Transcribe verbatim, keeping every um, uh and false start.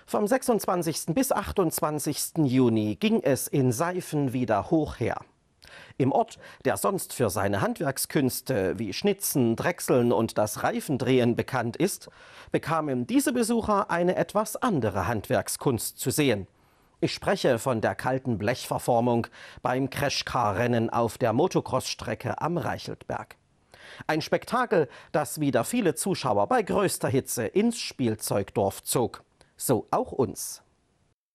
Vom sechsundzwanzigsten bis achtundzwanzigsten Juni ging es in Seifen wieder hoch her. Im Ort, der sonst für seine Handwerkskünste wie Schnitzen, Drechseln und das Reifendrehen bekannt ist, bekamen diese Besucher eine etwas andere Handwerkskunst zu sehen. Ich spreche von der kalten Blechverformung beim Crashcar-Rennen auf der Motocross-Strecke am Reicheltberg. Ein Spektakel, das wieder viele Zuschauer bei größter Hitze ins Spielzeugdorf zog. So auch uns.